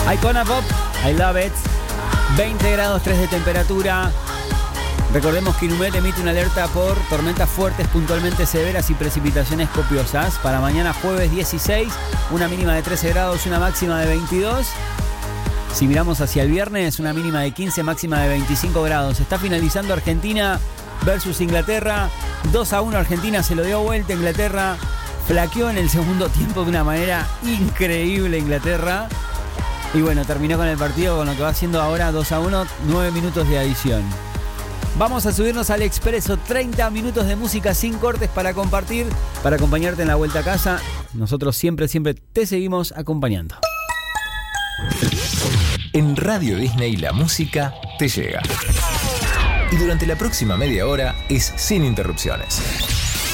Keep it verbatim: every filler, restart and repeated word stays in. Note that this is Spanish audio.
Icona Pop, I love it. veinte grados tres de temperatura. Recordemos que Inumet emite una alerta por tormentas fuertes, puntualmente severas y precipitaciones copiosas. Para mañana jueves dieciséis, una mínima de trece grados, una máxima de veintidós. Si miramos hacia el viernes, una mínima de quince, máxima de veinticinco grados. Está finalizando Argentina versus Inglaterra. dos a uno Argentina se lo dio vuelta. Inglaterra flaqueó en el segundo tiempo de una manera increíble Inglaterra. Y bueno, terminó con el partido con lo que va haciendo ahora dos a uno, nueve minutos de adición. Vamos a subirnos al Expreso, treinta minutos de música sin cortes para compartir, para acompañarte en la vuelta a casa. Nosotros siempre, siempre te seguimos acompañando. En Radio Disney la música te llega. Y durante la próxima media hora es sin interrupciones.